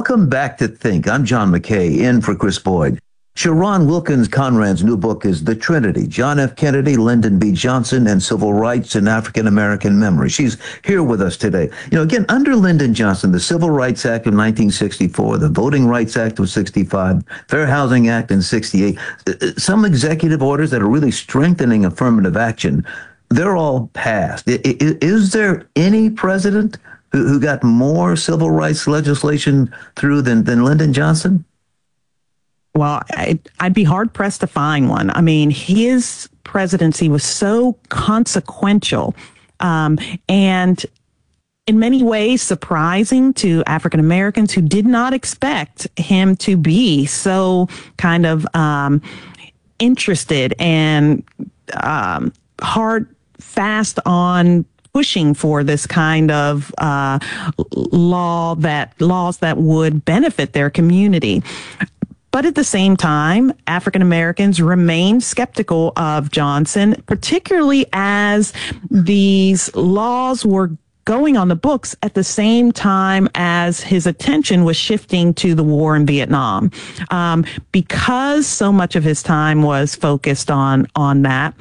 Welcome back to Think. I'm John McKay, in for Chris Boyd. Sharon Wilkins Conrad's new book is The Trinity: John F. Kennedy, Lyndon B. Johnson, and Civil Rights in African American Memory. She's here with us today. Again, under Lyndon Johnson, the Civil Rights Act of 1964, the Voting Rights Act of 65, Fair Housing Act in 68, some executive orders that are really strengthening affirmative action, they're all passed. Is there any president who got more civil rights legislation through than Lyndon Johnson? Well, I'd be hard-pressed to find one. I mean, his presidency was so consequential and in many ways surprising to African Americans who did not expect him to be so kind of interested and fast on pushing for this kind of laws that would benefit their community. But at the same time, African Americans remained skeptical of Johnson, particularly as these laws were going on the books at the same time as his attention was shifting to the war in Vietnam. Because so much of his time was focused on that,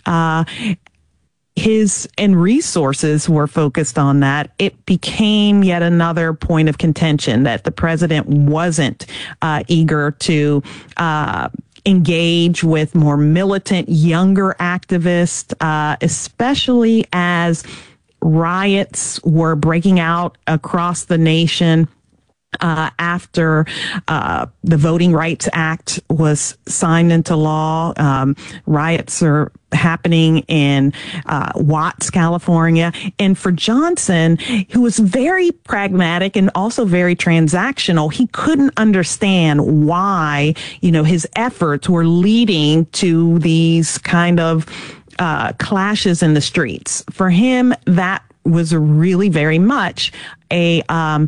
his and resources were focused on that, it became yet another point of contention that the president wasn't eager to engage with more militant, younger activists, especially as riots were breaking out across the nation. After the Voting Rights Act was signed into law, riots are happening in Watts, California. And for Johnson, who was very pragmatic and also very transactional, he couldn't understand why, his efforts were leading to these kind of clashes in the streets. For him, that was really very much a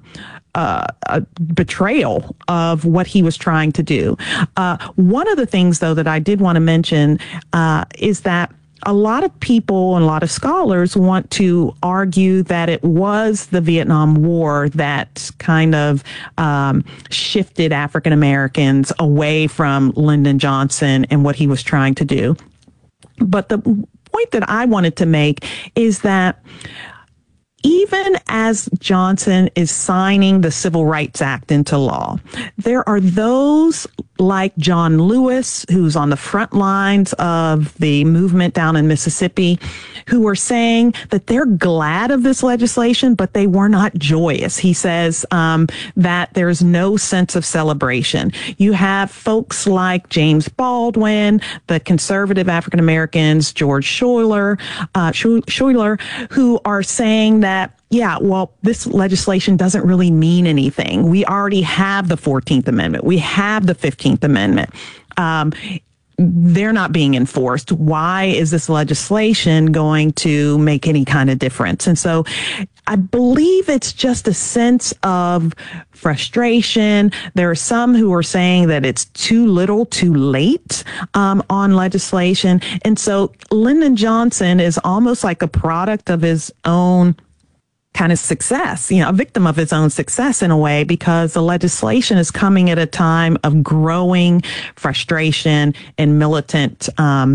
betrayal of what he was trying to do. One of the things, though, that I did want to mention is that a lot of people and a lot of scholars want to argue that it was the Vietnam War that kind of shifted African Americans away from Lyndon Johnson and what he was trying to do. But the point that I wanted to make is that even as Johnson is signing the Civil Rights Act into law, there are those like John Lewis, who's on the front lines of the movement down in Mississippi, who are saying that they're glad of this legislation, but they were not joyous. He says that there's no sense of celebration. You have folks like James Baldwin, the conservative African Americans, George Schuyler, who are saying that, yeah, well, this legislation doesn't really mean anything. We already have the 14th Amendment. We have the 15th Amendment. They're not being enforced. Why is this legislation going to make any kind of difference? And so I believe it's just a sense of frustration. There are some who are saying that it's too little, too late on legislation. And so Lyndon Johnson is almost like a product of his own kind of success, a victim of his own success in a way, because the legislation is coming at a time of growing frustration and militant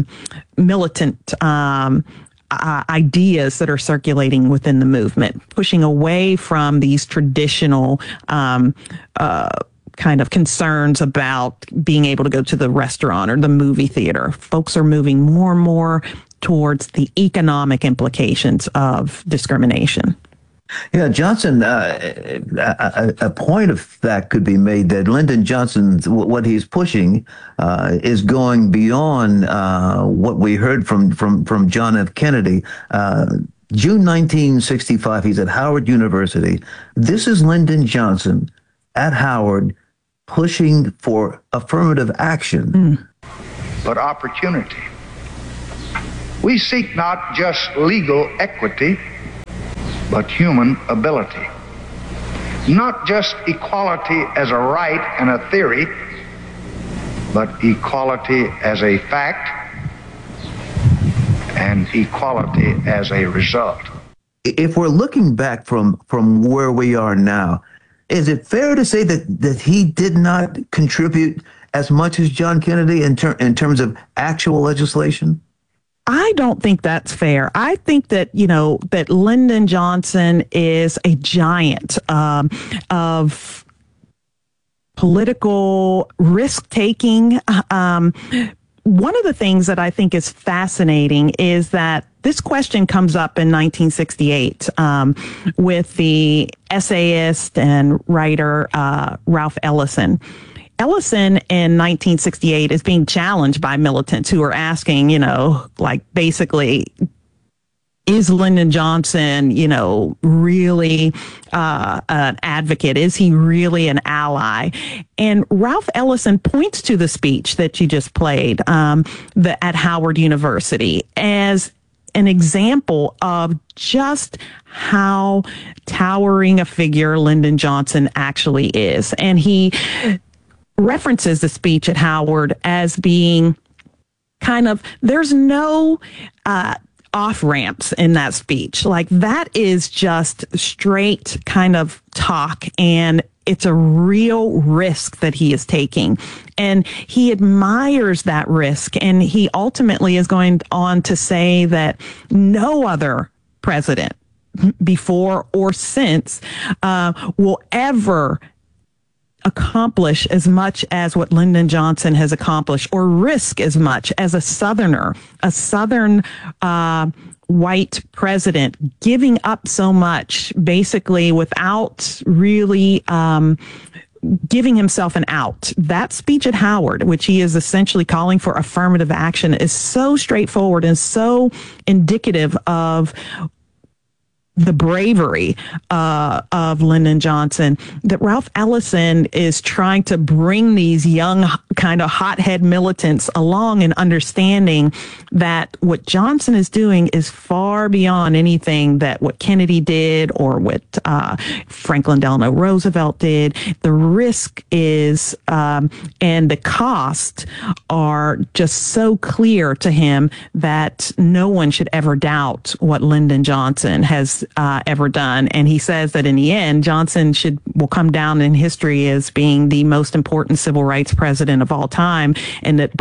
ideas that are circulating within the movement, pushing away from these traditional kind of concerns about being able to go to the restaurant or the movie theater. Folks are moving more and more towards the economic implications of discrimination. Yeah, Johnson, a point of that could be made that Lyndon Johnson, what he's pushing is going beyond what we heard from John F. Kennedy. June 1965, he's at Howard University. This is Lyndon Johnson at Howard pushing for affirmative action. But opportunity. We seek not just legal equity, but human ability. Not just equality as a right and a theory, but equality as a fact and equality as a result. If we're looking back from where we are now, Is it fair to say that he did not contribute as much as John Kennedy in terms of actual legislation? I don't think that's fair. I think that, that Lyndon Johnson is a giant of political risk taking. One of the things that I think is fascinating is that this question comes up in 1968 with the essayist and writer Ralph Ellison. Ellison in 1968 is being challenged by militants who are asking, basically, is Lyndon Johnson, really an advocate? Is he really an ally? And Ralph Ellison points to the speech that you just played at Howard University as an example of just how towering a figure Lyndon Johnson actually is. And he references the speech at Howard as being there's no off ramps in that speech. Like, that is just straight kind of talk, and it's a real risk that he is taking. And he admires that risk. And he ultimately is going on to say that no other president before or since will ever accomplish as much as what Lyndon Johnson has accomplished, or risk as much as a Southern white president, giving up so much basically without really giving himself an out. That speech at Howard, which he is essentially calling for affirmative action, is so straightforward and so indicative of the bravery of Lyndon Johnson, that Ralph Ellison is trying to bring these young kind of hothead militants along in understanding that what Johnson is doing is far beyond anything that what Kennedy did or what Franklin Delano Roosevelt did. The risk is and the cost are just so clear to him that no one should ever doubt what Lyndon Johnson has ever done. And he says that in the end, Johnson will come down in history as being the most important civil rights president of all time, and that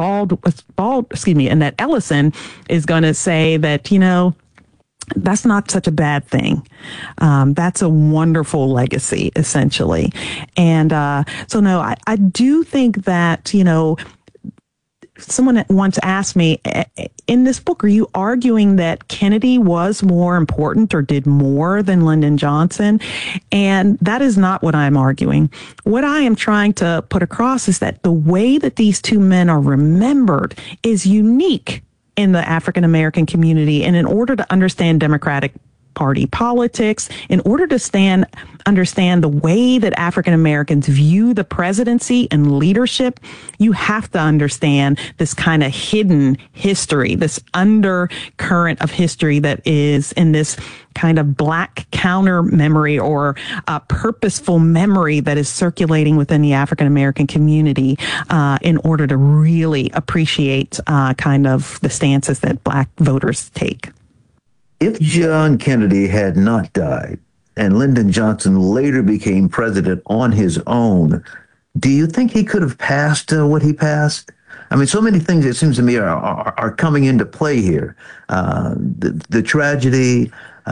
and that Ellison is going to say that, that's not such a bad thing. That's a wonderful legacy, essentially. And so, no, I do think that, someone once asked me, in this book, are you arguing that Kennedy was more important or did more than Lyndon Johnson? And that is not what I'm arguing. What I am trying to put across is that the way that these two men are remembered is unique in the African American community. And in order to understand Democratic Party politics, in order to understand the way that African Americans view the presidency and leadership, you have to understand this kind of hidden history, this undercurrent of history that is in this kind of black counter memory or purposeful memory that is circulating within the African American community in order to really appreciate kind of the stances that black voters take. If John Kennedy had not died and Lyndon Johnson later became president on his own, do you think he could have passed what he passed? I mean, so many things, it seems to me, are coming into play here. The tragedy,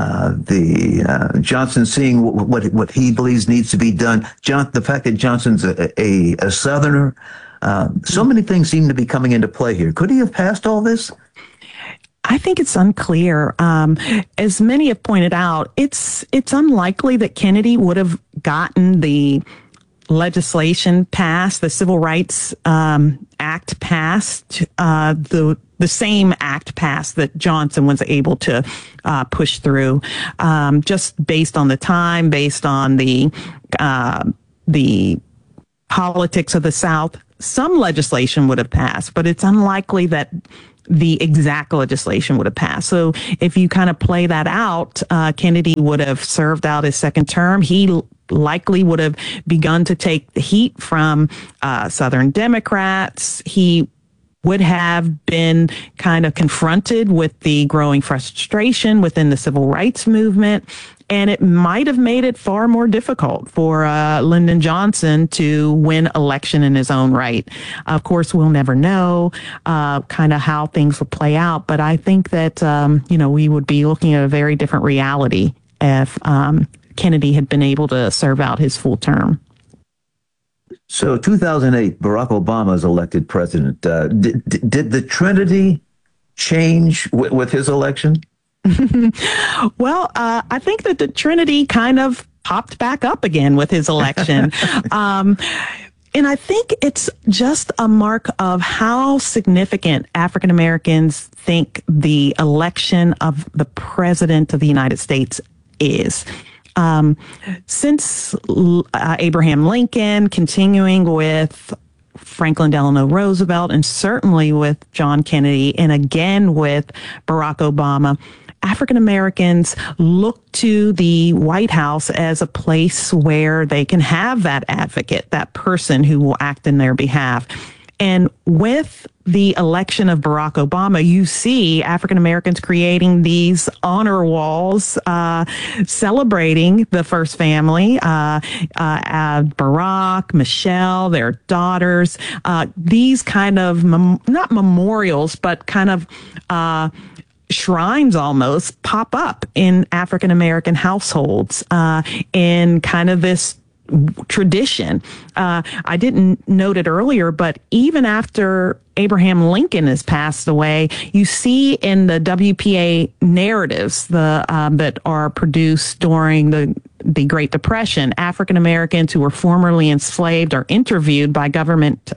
the Johnson seeing what he believes needs to be done, the fact that Johnson's a Southerner. So many things seem to be coming into play here. Could he have passed all this? I think it's unclear. As many have pointed out, it's unlikely that Kennedy would have gotten the legislation passed, the Civil Rights Act passed, the same act passed that Johnson was able to push through, just based on the time, based on the politics of the South. Some legislation would have passed, but it's unlikely that the exact legislation would have passed. So if you kind of play that out, Kennedy would have served out his second term. He likely would have begun to take the heat from Southern Democrats. He would have been kind of confronted with the growing frustration within the civil rights movement. And it might have made it far more difficult for Lyndon Johnson to win election in his own right. Of course, we'll never know kind of how things will play out. But I think that, we would be looking at a very different reality if Kennedy had been able to serve out his full term. So 2008, Barack Obama is elected president. Did the Trinity change with his election? Well, I think that the Trinity kind of popped back up again with his election. And I think it's just a mark of how significant African Americans think the election of the president of the United States is. Since Abraham Lincoln, continuing with Franklin Delano Roosevelt, and certainly with John Kennedy, and again with Barack Obama, African Americans look to the White House as a place where they can have that advocate, that person who will act in their behalf. And with the election of Barack Obama, you see African Americans creating these honor walls, celebrating the first family, Barack, Michelle, their daughters, these kind of, not memorials, but kind of, shrines almost pop up in African American households, in kind of this tradition. I didn't note it earlier, but even after Abraham Lincoln has passed away, you see in the WPA narratives that are produced during the Great Depression, African Americans who were formerly enslaved are interviewed by government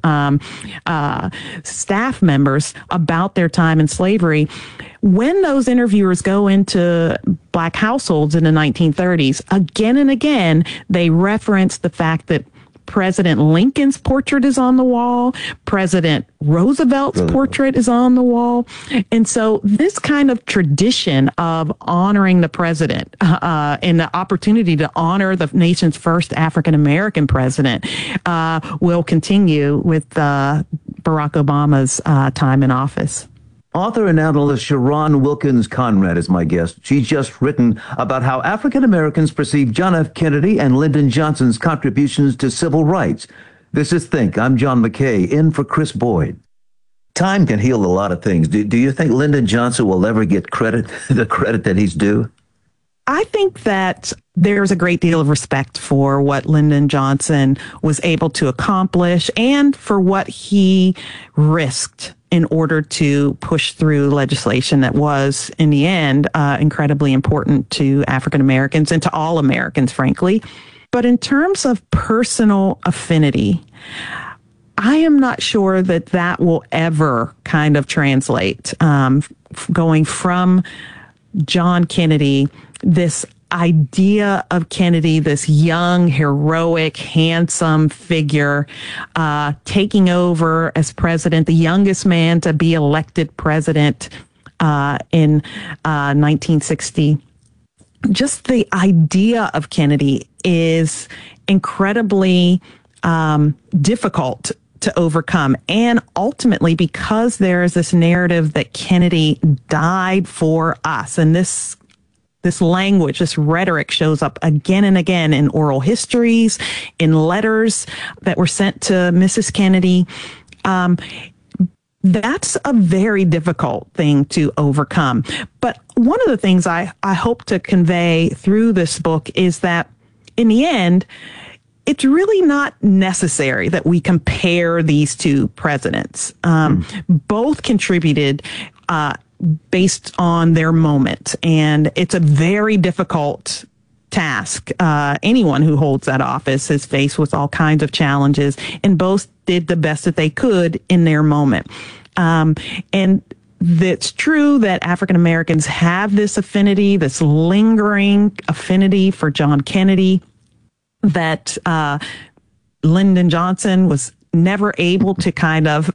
staff members about their time in slavery. When those interviewers go into Black households in the 1930s, again and again, they reference the fact that President Lincoln's portrait is on the wall. President Roosevelt's portrait is on the wall. And so this kind of tradition of honoring the president and the opportunity to honor the nation's first African-American president will continue with Barack Obama's time in office. Author and analyst Sharon Wilkins Conrad is my guest. She's just written about how African Americans perceive John F. Kennedy and Lyndon Johnson's contributions to civil rights. This is Think. I'm John McKay, in for Chris Boyd. Time can heal a lot of things. Do you think Lyndon Johnson will ever get the credit that he's due? I think that there's a great deal of respect for what Lyndon Johnson was able to accomplish and for what he risked in order to push through legislation that was, in the end, incredibly important to African Americans and to all Americans, frankly. But in terms of personal affinity, I am not sure that that will ever kind of translate. Going from John Kennedy, this idea of Kennedy, this young, heroic, handsome figure, taking over as president, the youngest man to be elected president in 1960. Just the idea of Kennedy is incredibly difficult to overcome. And ultimately, because there is this narrative that Kennedy died for us, and this language, this rhetoric shows up again and again in oral histories, in letters that were sent to Mrs. Kennedy. That's a very difficult thing to overcome. But one of the things I hope to convey through this book is that in the end, it's really not necessary that we compare these two presidents. Both contributed based on their moment. And it's a very difficult task. Anyone who holds that office is faced with all kinds of challenges, and both did the best that they could in their moment. And it's true that African Americans have this affinity, this lingering affinity for John Kennedy, that Lyndon Johnson was never able to kind of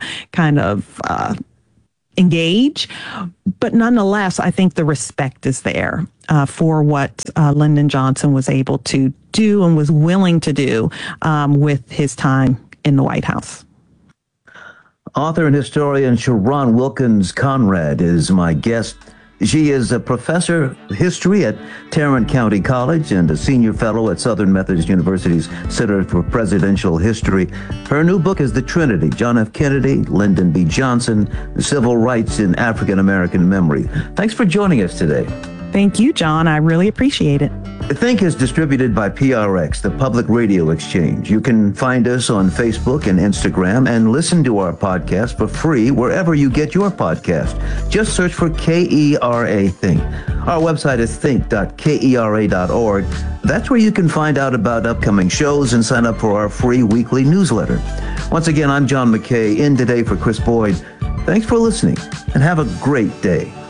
engage. But nonetheless, I think the respect is there for what Lyndon Johnson was able to do and was willing to do with his time in the White House. Author and historian Sharon Wilkins Conrad is my guest. She is a professor of history at Tarrant County College and a senior fellow at Southern Methodist University's Center for Presidential History. Her new book is The Trinity, John F. Kennedy, Lyndon B. Johnson, Civil Rights in African American Memory. Thanks for joining us today. Thank you, John. I really appreciate it. Think is distributed by PRX, the Public Radio Exchange. You can find us on Facebook and Instagram and listen to our podcast for free wherever you get your podcast. Just search for KERA Think. Our website is think.kera.org. That's where you can find out about upcoming shows and sign up for our free weekly newsletter. Once again, I'm John McKay, in today for Chris Boyd. Thanks for listening and have a great day.